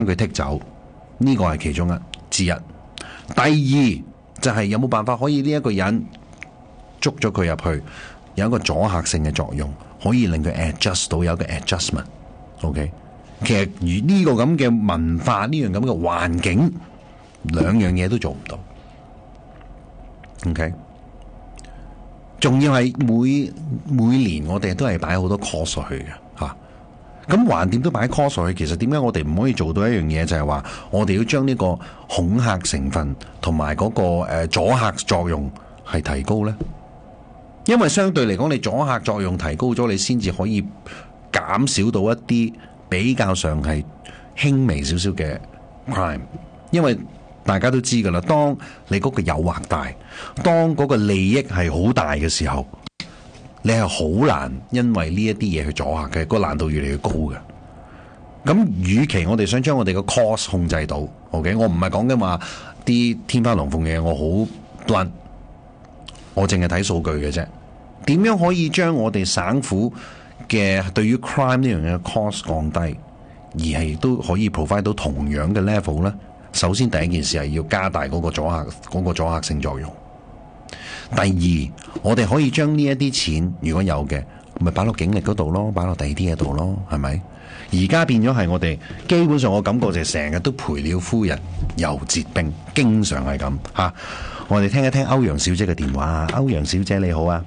佢剔走，呢個係其中之一。第二就係有冇辦法可以呢一個人捉咗佢入去，有一個阻嚇性嘅作用，可以令佢 adjust 到，有一個 adjustment。OK， 其實如呢個咁嘅文化，呢樣咁嘅環境，兩樣嘢都做唔到。OK， 仲要係每年我哋都係擺好多 course 去嘅吓。咁橫掂都擺 course 去，其實點解我哋唔可以做到一樣嘢，就係話我哋要將呢個恐嚇成分同埋嗰個阻嚇作用係提高呢？因為相對嚟講，你阻嚇作用提高咗，你先至可以減少到一啲比較上係輕微少少嘅 crime。因為大家都知噶啦，當你嗰個誘惑大，當嗰個利益係好大嘅時候，你係好難因為呢一啲嘢去阻嚇嘅，個難度越嚟越高嘅。咁，與其我哋想將我哋個 cost 控制到 ，OK， 我唔係講緊話啲天花龍鳳嘢，我好 blunt， 我淨係睇數據嘅啫。點樣可以將我哋省府嘅對於 crime 呢樣嘢嘅 cost 降低，而係都可以 provide 到同樣嘅 level 呢？首先第一件事係要加大嗰個阻嚇性作用。第二，我哋可以將呢一啲錢如果有嘅，咪擺落警力嗰度咯，擺落第二啲嘢度咯，係咪？而家變咗係我哋基本上，我感覺就係成日都賠了夫人又折兵，經常係咁吓。我哋聽一聽歐陽小姐嘅電話。歐陽小姐你好啊。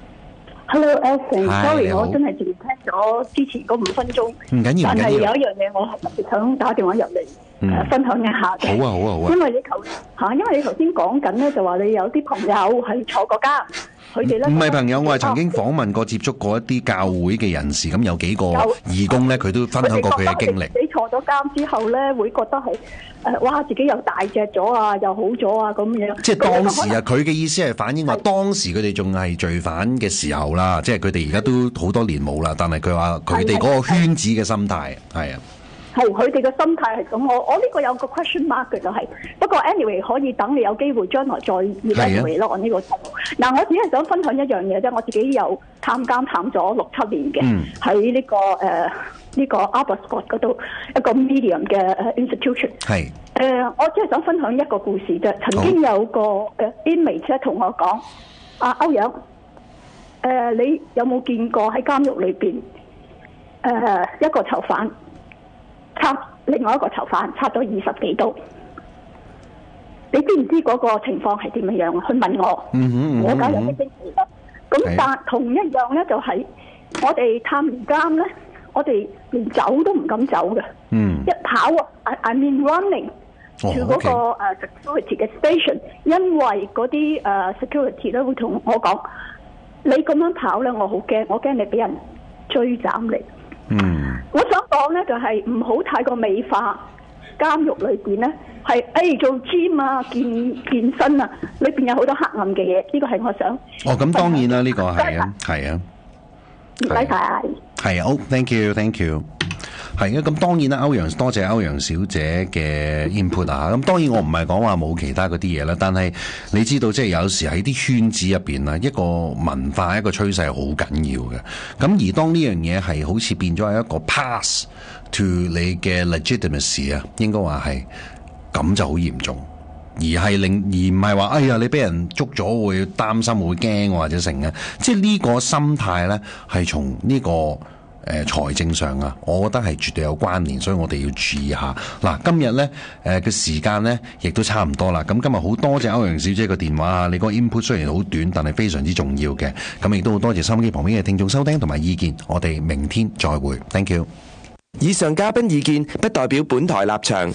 Hello，Alison，sorry，我真係淨聽咗之前嗰5分鐘。唔緊要，但係有一樣嘢我係特別想打電話入嚟分享一下嘅。 好啊。 因為你頭先講緊咧，就話你有啲朋友係坐過監，佢哋咧唔係朋友，我係曾經訪問過、接觸過一啲教會嘅人士，咁有幾個義工咧，佢都分享過佢嘅經歷。 你坐咗監之後咧，會覺得係哇，自己又大隻咗啊，又好咗啊，咁樣。 即係當時啊，佢嘅意思係反映話，當時佢哋仲係罪犯嘅時候啦，即係佢哋而家都好多年冇啦，但係佢話佢哋嗰個圈子嘅心態係啊。 係佢哋嘅心態係咁，我呢個有個 question mark 嘅就係，不過 anyway 可以等你有機會將來再 elaborate 咯。我呢個題目嗱，我只係想分享一樣嘢啫。我自己有探監探咗6-7年嘅，喺呢個 Abbotsford 嗰度一個 medium 嘅institution。係我只係想分享一個故事啫。曾經有個inmate 咧同我講：歐陽，你有冇見過喺監獄裏邊一個囚犯插另外一個囚犯插咗20幾刀？你知唔知嗰個情況係點樣啊？佢問我，我梗係有啲驚奇啦。咁但同一樣咧，就係我哋探完監咧，我哋連走都唔敢走嘅。一跑啊 I mean running to 嗰個security 嘅 station， 因為嗰啲security 咧會同我講：你咁樣跑咧，我好驚，我驚你俾人追斬你。我想講咧就係唔好太過美化監獄裏邊咧，係做 gym 啊、健身啊，裏邊有好多黑暗嘅嘢。呢個係我想。咁當然啦，呢個係啊， 唔該晒。 係啊，thank you。係啊，咁當然啦，多謝歐陽小姐嘅 input 啊。咁當然我唔係講話冇其他嗰啲嘢啦，但係你知道即係有時喺啲圈子入邊啊，一個文化一個趨勢係好緊要嘅。咁而當呢樣嘢係好似變咗係一個 pass to 你嘅 legitimacy 啊，應該話係咁就好嚴重，而唔係話哎呀你俾人捉咗會擔心會驚或者成啊，即係呢個心態咧係從呢個財政上啊，我覺得係絕對有關聯，所以我哋要注意下。嗱，今日咧嘅時間咧亦都差唔多啦。咁今日好多謝歐陽小姐嘅電話啊，你個 input 雖然好短，但係非常之重要嘅。咁亦都好多謝收音機旁邊嘅聽眾收聽同埋意見。我哋明天再會 ，thank you。 以上嘉賓意見不代表本台立場。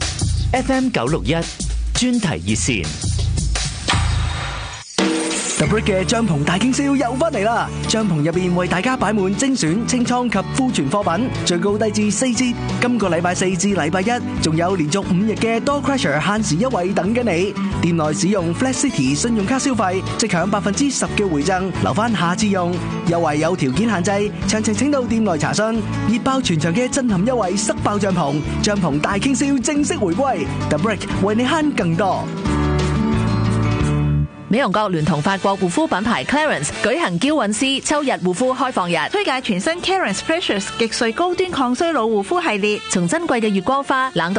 FM 961專題熱線。 The Brick 嘅帳篷大傾銷又翻嚟啦！帳篷入邊為大家擺滿精選清倉及庫存貨品，最高低至4折。今個禮拜4至禮拜1，仲有連續5日嘅 Door Crusher 限時優惠等緊你。店內使用 Flat City 信用卡消費，即享10%嘅回贈，留翻下次用。優惠有條件限制，詳情請到店內查詢。熱爆全場嘅震撼優惠，塞爆帳篷大傾銷正式回歸。The Brick 為你慳更多。 美容閣聯同法國護膚品牌 Clarins 舉行嬌韻詩秋日護膚開放日， 推介全新 Clarins Precious 極萃高端抗衰老護膚系列， 從珍貴嘅月光花冷